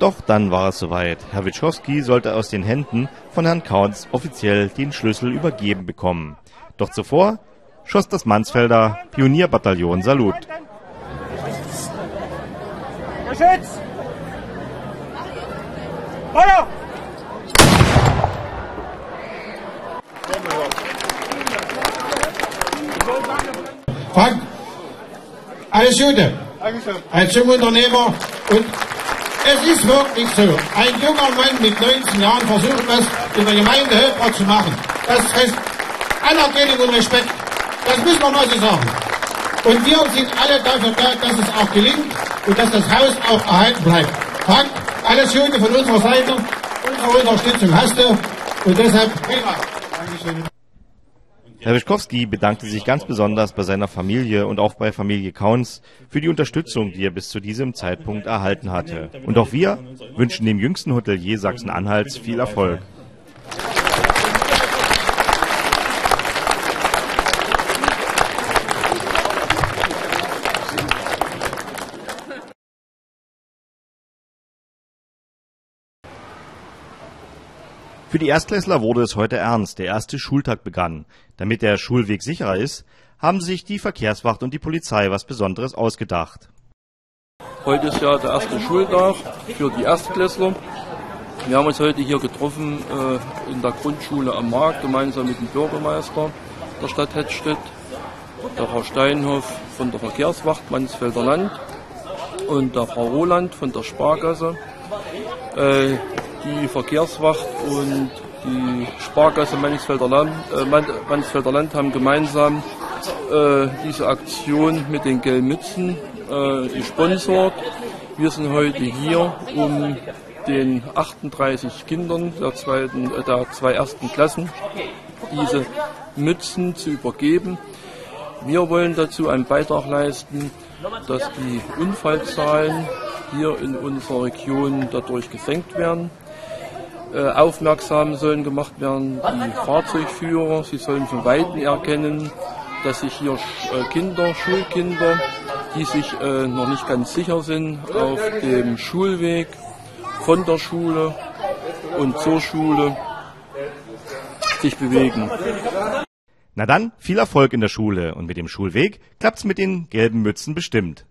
Doch dann war es soweit. Herr Witschowski sollte aus den Händen von Herrn Kaunz offiziell den Schlüssel übergeben bekommen. Doch zuvor schoss das Mansfelder Pionierbataillon Salut. Geschütz! Feuer! Frank, alles Gute. Dankeschön. Als Jungunternehmer. Und es ist wirklich so, ein junger Mann mit 19 Jahren versucht das in der Gemeinde Höllbrot zu machen. Das heißt Anerkennung und Respekt. Das müssen wir mal so sagen. Und wir sind alle dafür da, dass es auch gelingt und dass das Haus auch erhalten bleibt. Frank, alles Gute von unserer Seite. Unsere Unterstützung hast du. Und deshalb prima. Dankeschön. Herr Wischkowski bedankte sich ganz besonders bei seiner Familie und auch bei Familie Kaunz für die Unterstützung, die er bis zu diesem Zeitpunkt erhalten hatte. Und auch wir wünschen dem jüngsten Hotelier Sachsen-Anhalts viel Erfolg. Für die Erstklässler wurde es heute ernst. Der erste Schultag begann. Damit der Schulweg sicherer ist, haben sich die Verkehrswacht und die Polizei was Besonderes ausgedacht. Heute ist ja der erste Schultag für die Erstklässler. Wir haben uns heute hier getroffen in der Grundschule am Markt, gemeinsam mit dem Bürgermeister der Stadt Hettstedt, der Frau Steinhoff von der Verkehrswacht Mansfelder Land und der Frau Roland von der Sparkasse. Die Verkehrswacht und die Sparkasse Mansfelder Land haben gemeinsam diese Aktion mit den gelben Mützen gesponsert. Wir sind heute hier, um den 38 Kindern der zwei ersten Klassen diese Mützen zu übergeben. Wir wollen dazu einen Beitrag leisten, dass die Unfallzahlen hier in unserer Region dadurch gesenkt werden. Aufmerksam sollen gemacht werden die Fahrzeugführer. Sie sollen von Weitem erkennen, dass sich hier Schulkinder, die sich noch nicht ganz sicher sind, auf dem Schulweg von der Schule und zur Schule sich bewegen. Na dann, viel Erfolg in der Schule und mit dem Schulweg klappt's mit den gelben Mützen bestimmt.